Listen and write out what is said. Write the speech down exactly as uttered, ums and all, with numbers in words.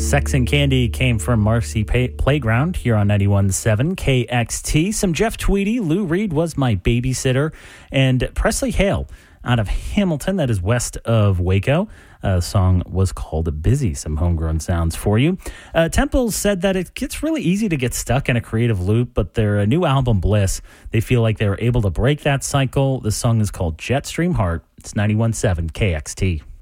Sex and Candy came from Marcy Pay- Playground here on ninety-one point seven K X T. Some Jeff Tweedy, Lou Reed was my babysitter, and Presley Hale out of Hamilton, that is west of Waco. Uh, the song was called Busy, some homegrown sounds for you. Uh, Temple said that it gets really easy to get stuck in a creative loop, but their new album, Bliss, they feel like they were able to break that cycle. The song is called Jetstream Heart. It's ninety-one point seven K X T.